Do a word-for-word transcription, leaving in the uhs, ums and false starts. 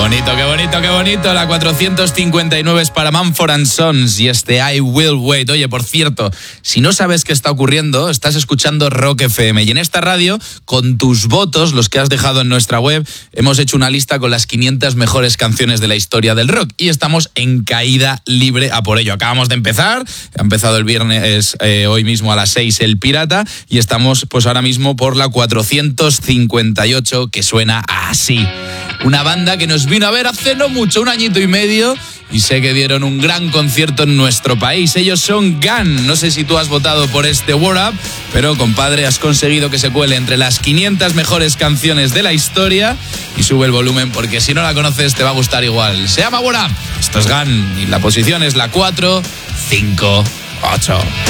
bonito, qué bonito, qué bonito. La cuatrocientos cincuenta y nueve es para Mumford and Sons y este I Will Wait. Oye, por cierto, si no sabes qué está ocurriendo, estás escuchando Rock F M. Y en esta radio, con tus votos, los que has dejado en nuestra web, hemos hecho una lista con las quinientas mejores canciones de la historia del rock. Y estamos en caída libre a por ello. Acabamos de empezar, ha empezado el viernes, eh, hoy mismo a las seis, El Pirata, y estamos pues ahora mismo por la cuatrocientos cincuenta y ocho, que suena así. Una banda que nos vino a ver hace no mucho, un añito y medio, y sé que dieron un gran concierto en nuestro país. Ellos son Gun. No sé si tú has votado por este Word Up, pero compadre, has conseguido que se cuele entre las quinientas mejores canciones de la historia. Y sube el volumen porque si no la conoces te va a gustar igual. Se llama Word Up. Esto es Gun y la posición es la cuatro cinco ocho.